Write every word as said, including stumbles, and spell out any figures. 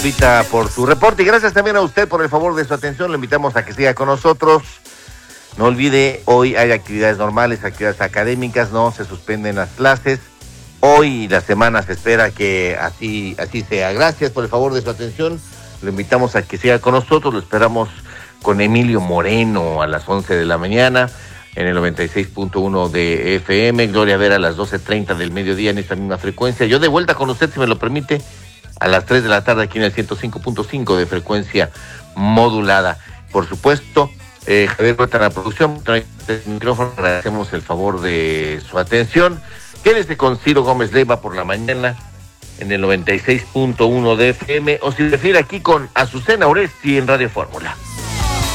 Lupita, por su reporte y gracias también a usted por el favor de su atención. Lo invitamos a que siga con nosotros. No olvide, hoy hay actividades normales, actividades académicas, no se suspenden las clases. Hoy la semana se espera que así, así sea. Gracias por el favor de su atención. Lo invitamos a que siga con nosotros. Lo esperamos con Emilio Moreno a las once de la mañana en el noventa y seis punto uno de F M. Gloria Vera a las doce treinta del mediodía en esta misma frecuencia. Yo de vuelta con usted, si me lo permite, a las tres de la tarde aquí en el ciento cinco punto cinco de frecuencia modulada. Por supuesto, eh, Javier Huerta en la producción, trae el micrófono, agradecemos el favor de su atención. Quédese con Ciro Gómez Leiva por la mañana en el noventa y seis punto uno de F M, o si prefiere aquí con Azucena Oresti en Radio Fórmula.